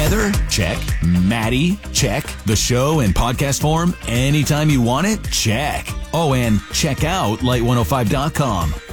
Heather? Check. Maddie? Check. The show in podcast form anytime you want it? Check. Oh, and check out light105.com.